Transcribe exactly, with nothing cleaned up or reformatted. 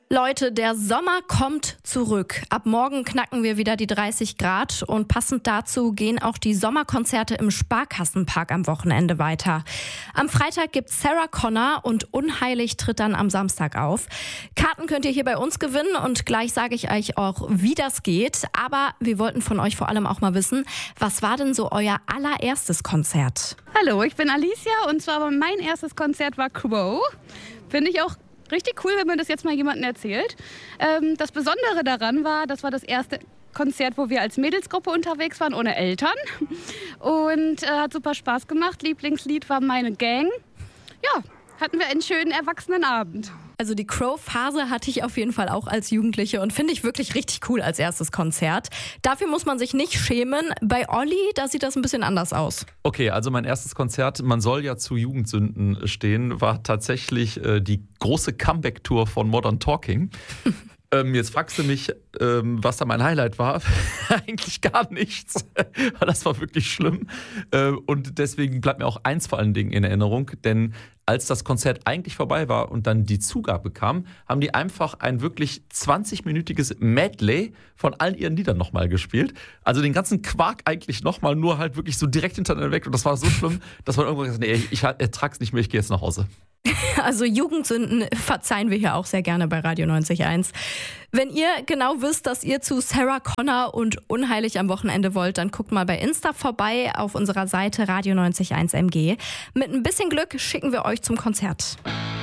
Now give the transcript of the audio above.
Leute, der Sommer kommt zurück. Ab morgen knacken wir wieder die dreißig Grad und passend dazu gehen auch die Sommerkonzerte im Sparkassenpark am Wochenende weiter. Am Freitag gibt's Sarah Connor und Unheilig tritt dann am Samstag auf. Karten könnt ihr hier bei uns gewinnen und gleich sage ich euch auch, wie das geht. Aber wir wollten von euch vor allem auch mal wissen, was war denn so euer allererstes Konzert? Hallo, ich bin Alicia und zwar mein erstes Konzert war Crow. Finde ich auch richtig cool, wenn man das jetzt mal jemandem erzählt. Ähm, das Besondere daran war, das war das erste Konzert, wo wir als Mädelsgruppe unterwegs waren, ohne Eltern. Und äh, hat super Spaß gemacht. Lieblingslied war Meine Gang. Ja, hatten wir einen schönen Erwachsenenabend. Also die Crow-Phase hatte ich auf jeden Fall auch als Jugendliche und finde ich wirklich richtig cool als erstes Konzert. Dafür muss man sich nicht schämen. Bei Olli, da sieht das ein bisschen anders aus. Okay, also mein erstes Konzert, man soll ja zu Jugendsünden stehen, war tatsächlich äh, die große Comeback-Tour von Modern Talking. Ähm, jetzt fragst du mich, ähm, was da mein Highlight war. Eigentlich gar nichts, weil das war wirklich schlimm. Äh, und deswegen bleibt mir auch eins vor allen Dingen in Erinnerung, denn als das Konzert eigentlich vorbei war und dann die Zugabe kam, haben die einfach ein wirklich zwanzigminütiges Medley von all ihren Liedern nochmal gespielt. Also den ganzen Quark eigentlich nochmal, nur halt wirklich so direkt hintereinander weg. Und das war so schlimm, dass man irgendwann gesagt hat, nee, ich, ich ertrag's nicht mehr, ich gehe jetzt nach Hause. Also Jugendsünden verzeihen wir hier auch sehr gerne bei Radio neunzig Komma eins. Wenn ihr genau wisst, dass ihr zu Sarah Connor und Unheilig am Wochenende wollt, dann guckt mal bei Insta vorbei auf unserer Seite Radio neunzig Komma eins M G. Mit ein bisschen Glück schicken wir euch zum Konzert.